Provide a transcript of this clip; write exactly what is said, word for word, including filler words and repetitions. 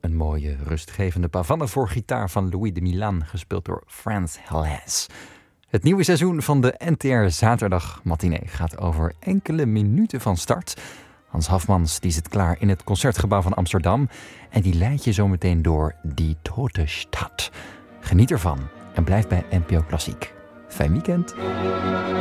Een mooie, rustgevende pavane voor gitaar van Louis de Milan, gespeeld door Frans Helles. Het nieuwe seizoen van de N T R Zaterdag Matinee gaat over enkele minuten van start. Hans Hafmans die zit klaar in het Concertgebouw van Amsterdam en die leidt je zo meteen door Die Tote Stad. Geniet ervan en blijf bij N P O Klassiek. Fijn weekend.